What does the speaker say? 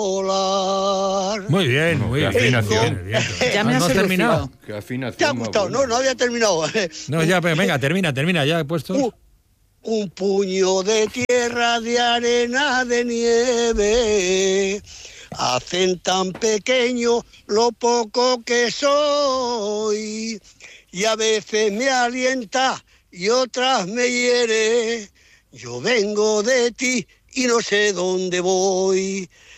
volar. Muy bien, muy bien. afinación. Ya me ¿No has has terminado? Qué ¿Te ha afinación. gustado? No había terminado. No, ya, venga, termina, ya he puesto. Un puño de tierra, de arena, de nieve, hacen tan pequeño lo poco que soy, y a veces me alienta y otras me hiere. Yo vengo de ti y no sé dónde voy.